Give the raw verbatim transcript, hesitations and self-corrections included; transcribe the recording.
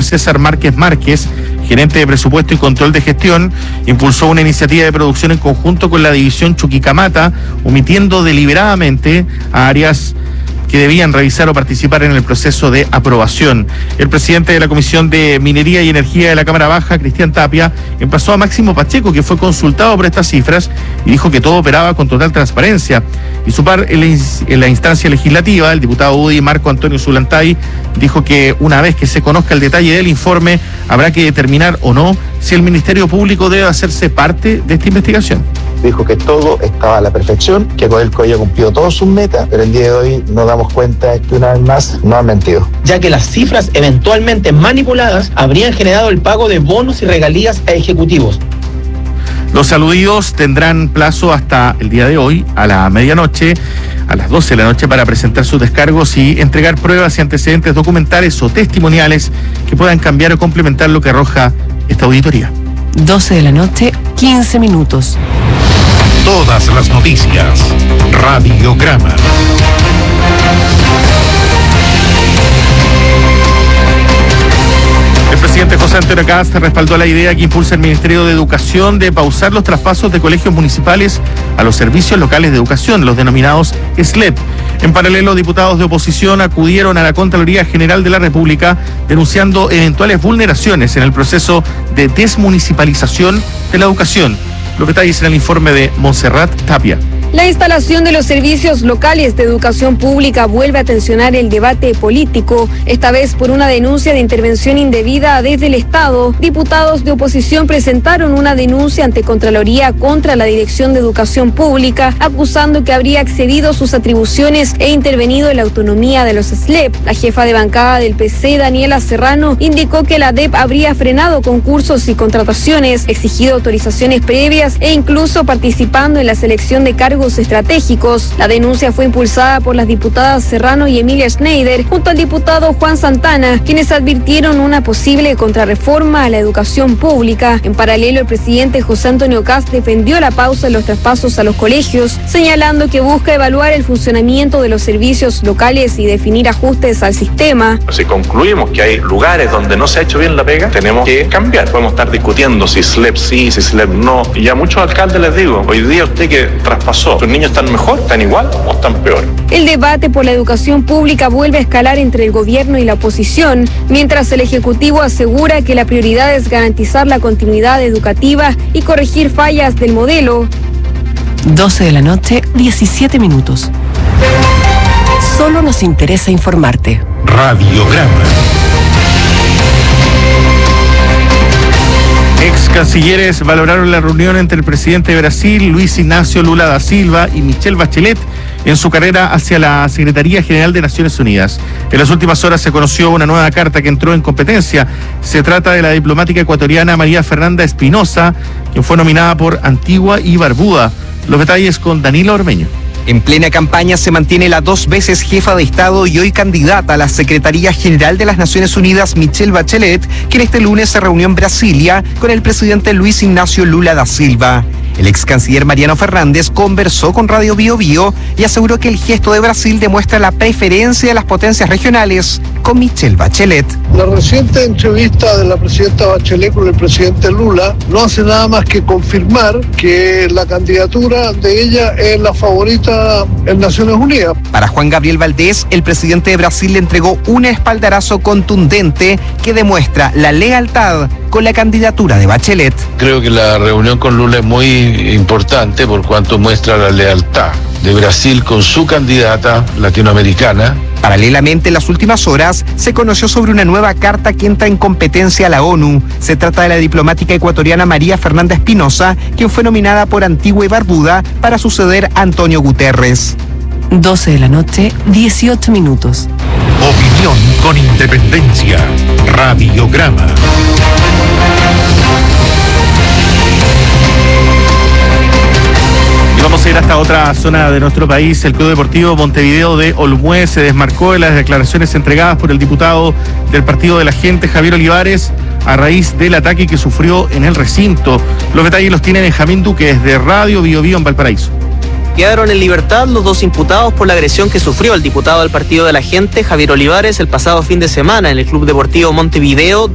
César Márquez Márquez, gerente de presupuesto y control de gestión, impulsó una iniciativa de producción en conjunto con la división Chuquicamata, omitiendo deliberadamente a áreas que debían revisar o participar en el proceso de aprobación. El presidente de la Comisión de Minería y Energía de la Cámara Baja, Cristian Tapia, emplazó a Máximo Pacheco, que fue consultado por estas cifras, y dijo que todo operaba con total transparencia. Y su par en la, en la instancia legislativa, el diputado U D I Marco Antonio Zulantay dijo que una vez que se conozca el detalle del informe, habrá que determinar o no si el Ministerio Público debe hacerse parte de esta investigación. Dijo que todo estaba a la perfección, que Codelco había cumplido todas sus metas, pero el día de hoy nos damos cuenta que una vez más no han mentido. Ya que las cifras eventualmente manipuladas habrían generado el pago de bonos y regalías a ejecutivos. Los aludidos tendrán plazo hasta el día de hoy, a la medianoche, a las doce de la noche, para presentar sus descargos y entregar pruebas y antecedentes documentales o testimoniales que puedan cambiar o complementar lo que arroja esta auditoría. doce de la noche, quince minutos. Todas las noticias. Radiograma. El presidente José Antonio Kast respaldó la idea que impulsa el Ministerio de Educación de pausar los traspasos de colegios municipales a los servicios locales de educación, los denominados S L E P. En paralelo, diputados de oposición acudieron a la Contraloría General de la República denunciando eventuales vulneraciones en el proceso de desmunicipalización de la educación. Los detalles en el informe de Montserrat Tapia. La instalación de los servicios locales de educación pública vuelve a tensionar el debate político, esta vez por una denuncia de intervención indebida desde el Estado. Diputados de oposición presentaron una denuncia ante Contraloría contra la Dirección de Educación Pública, acusando que habría excedido sus atribuciones e intervenido en la autonomía de los S L E P. La jefa de bancada del P C, Daniela Serrano, indicó que la D E P habría frenado concursos y contrataciones, exigido autorizaciones previas e incluso participando en la selección de cargos estratégicos. La denuncia fue impulsada por las diputadas Serrano y Emilia Schneider junto al diputado Juan Santana, quienes advirtieron una posible contrarreforma a la educación pública. En paralelo, el presidente José Antonio Kast defendió la pausa en los traspasos a los colegios, señalando que busca evaluar el funcionamiento de los servicios locales y definir ajustes al sistema. Si concluimos que hay lugares donde no se ha hecho bien la pega, tenemos que cambiar. Podemos estar discutiendo si S L E P sí, si S L E P no. Y a muchos alcaldes les digo, hoy día usted que traspasó, ¿sus niños están mejor, están igual o están peor? El debate por la educación pública vuelve a escalar entre el gobierno y la oposición, mientras el Ejecutivo asegura que la prioridad es garantizar la continuidad educativa y corregir fallas del modelo. doce de la noche, diecisiete minutos. Solo nos interesa informarte. Radiograma. Ex cancilleres valoraron la reunión entre el presidente de Brasil, Luis Ignacio Lula da Silva, y Michelle Bachelet en su carrera hacia la Secretaría General de Naciones Unidas. En las últimas horas se conoció una nueva carta que entró en competencia. Se trata de la diplomática ecuatoriana María Fernanda Espinosa, quien fue nominada por Antigua y Barbuda. Los detalles con Danilo Ormeño. En plena campaña se mantiene la dos veces jefa de Estado y hoy candidata a la Secretaría General de las Naciones Unidas, Michelle Bachelet, quien este lunes se reunió en Brasilia con el presidente Luis Ignacio Lula da Silva. El ex canciller Mariano Fernández conversó con Radio Bio Bio y aseguró que el gesto de Brasil demuestra la preferencia de las potencias regionales con Michelle Bachelet. La reciente entrevista de la presidenta Bachelet con el presidente Lula no hace nada más que confirmar que la candidatura de ella es la favorita en Naciones Unidas. Para Juan Gabriel Valdés, el presidente de Brasil le entregó un espaldarazo contundente que demuestra la lealtad con la candidatura de Bachelet. Creo que la reunión con Lula es muy importante por cuanto muestra la lealtad de Brasil con su candidata latinoamericana. Paralelamente, en las últimas horas se conoció sobre una nueva carta que entra en competencia a la ONU. Se trata de la diplomática ecuatoriana María Fernanda Espinosa, quien fue nominada por Antigua y Barbuda para suceder a Antonio Guterres. doce de la noche, dieciocho minutos. Opinión con independencia. Radiograma. Y vamos a ir hasta otra zona de nuestro país. El Club Deportivo Montevideo de Olmué se desmarcó de las declaraciones entregadas por el diputado del Partido de la Gente, Javier Olivares, a raíz del ataque que sufrió en el recinto. Los detalles los tiene Benjamín Duque desde Radio Bio Bio en Valparaíso. Quedaron en libertad los dos imputados por la agresión que sufrió el diputado del Partido de la Gente, Javier Olivares, el pasado fin de semana en el Club Deportivo Montevideo,